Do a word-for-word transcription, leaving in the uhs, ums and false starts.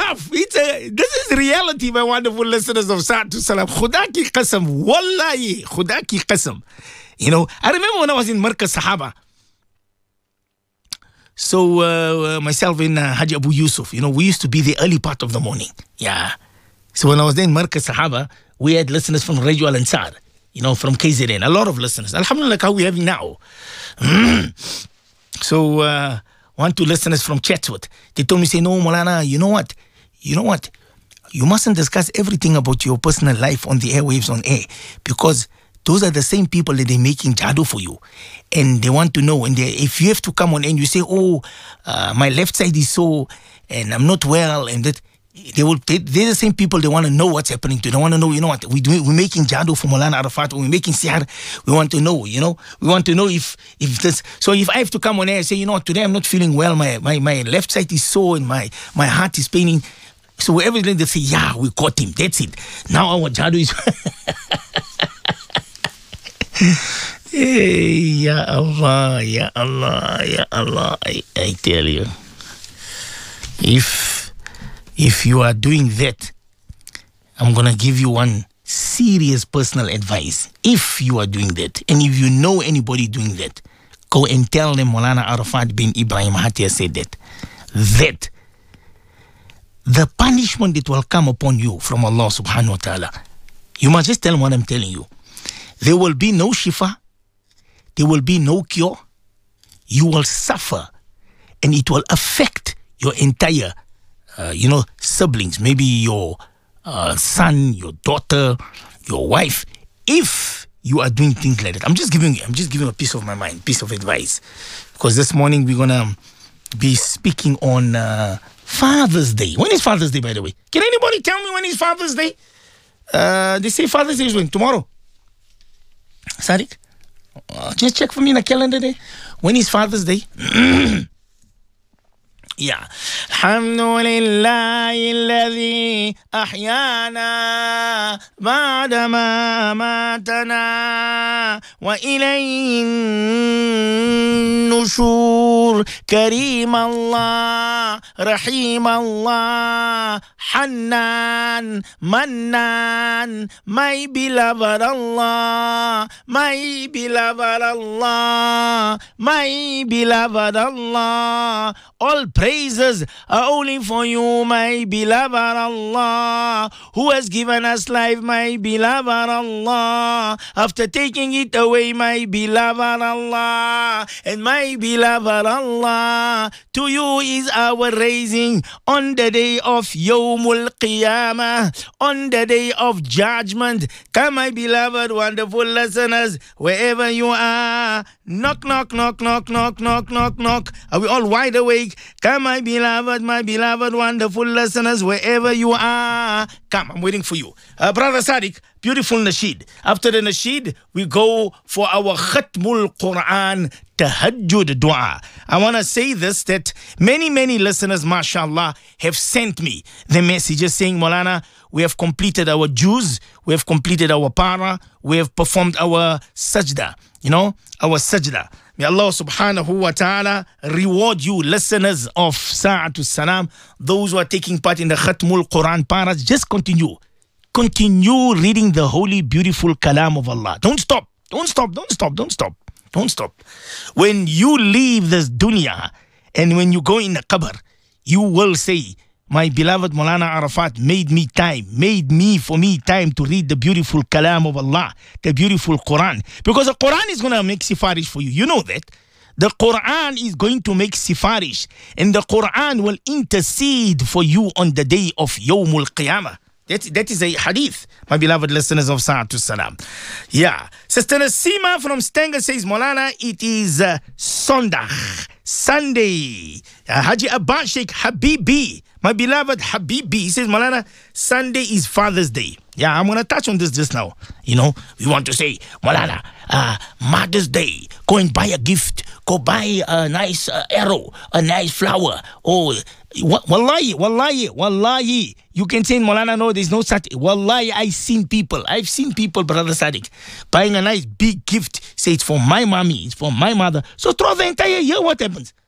laugh. It's a, this is reality, my wonderful listeners of Sa'atu Salam. Khuda ki qasam. Wallahi. Khuda ki qasam. You know, I remember when I was in Markaz Sahaba. So, uh, myself and uh, Haji Abu Yusuf, you know, we used to be the early part of the morning. Yeah. So, when I was there in Markaz Sahaba, we had listeners from Radio Al Ansar, you know, from K Z N. A lot of listeners. Alhamdulillah, like how we have now. So, uh, one, two listeners from Chatsworth, they told me, say, no, Maulana, you know what? You know what? You mustn't discuss everything about your personal life on the airwaves on air, because those are the same people that they're making jadoo for you. And they want to know. And they, if you have to come on and you say, oh, uh, my left side is so, and I'm not well, and that, they will, they, they're the same people, they want to know what's happening to. They want to know, you know what, we do, we're making jadoo for Maulana Arafat, we're making sihr. We want to know, you know, we want to know if, if this, so if I have to come on air and say, you know what, today I'm not feeling well, my, my, my left side is sore and my, my heart is paining. So wherever they say, yeah, we caught him, that's it. Now our jadoo is... Hey, Ya Allah, Ya Allah, Ya Allah, I, I tell you, if if you are doing that, I'm gonna give you one serious personal advice. If you are doing that, and if you know anybody doing that, go and tell them Maulana Arafat bin Ibrahim Hatia said that, that the punishment that will come upon you from Allah subhanahu wa ta'ala, you must just tell them what I'm telling you. There will be no shifa. There will be no cure. You will suffer. And it will affect your entire, uh, you know, siblings. Maybe your uh, son, your daughter, your wife. If you are doing things like that. I'm just giving I'm just giving a piece of my mind, piece of advice. Because this morning we're going to be speaking on uh, Father's Day. When is Father's Day, by the way? Can anybody tell me when is Father's Day? Uh, they say Father's Day is when? Tomorrow. Sadiq, uh, just check for me in the calendar day. When is Father's Day? Yeah. Alhamdulillahi alladhi ahyana ba'da ma amatana wa ilayhi nushur. Kareem Allah, Rahim Allah, Hannan, Mannan, my beloved Allah, my beloved Allah, my beloved Allah. All praises are only for you, my beloved Allah, who has given us life, my beloved Allah, after taking it away, my beloved Allah, and my beloved Allah, to you is our raising on the day of Yawmul Qiyamah, on the day of judgment. Come, my beloved, wonderful listeners, wherever you are, knock, knock, knock, knock, knock, knock, knock, knock. Are we all wide awake? Come, my beloved, my beloved, wonderful listeners, wherever you are. Come, I'm waiting for you. Uh, Brother Sadiq, beautiful nasheed. After the nasheed, we go for our Khatmul Quran Tahajjud Dua. I want to say this, that many, many listeners, mashallah, have sent me the messages saying, Maulana, we have completed our juz, we have completed our para, we have performed our sajda, you know, our sajda. May Allah subhanahu wa ta'ala reward you, listeners of Sa'atu Salam, those who are taking part in the Khatmul Quran paras. Just continue. Continue reading the holy, beautiful kalam of Allah. Don't stop. Don't stop. Don't stop. Don't stop. Don't stop. When you leave this dunya and when you go in the qabr, you will say, my beloved Maulana Arafat made me time, made me for me time to read the beautiful kalam of Allah, the beautiful Quran. Because the Quran is going to make sifarish for you. You know that. The Quran is going to make sifarish. And the Quran will intercede for you on the day of Yawmul Qiyamah. That, that is a hadith, my beloved listeners of Sa'atu Salam. Yeah. Sister Nasima from Stanger says, Maulana, it is uh, Sunday, Sunday. Uh, Haji Abbas Sheikh Habibi, my beloved Habibi, he says, Maulana, Sunday is Father's Day. Yeah, I'm going to touch on this just now. You know, we want to say, Maulana, uh, Mother's Day, go and buy a gift. Go buy a nice uh, arrow, a nice flower. Oh, wallahi, wallahi, wallahi. You can say, Maulana, no, there's no such. Wallahi, I've seen people. I've seen people, Brother Sadiq, buying a nice big gift. Say it's for my mommy, it's for my mother. So throughout the entire year, what happens?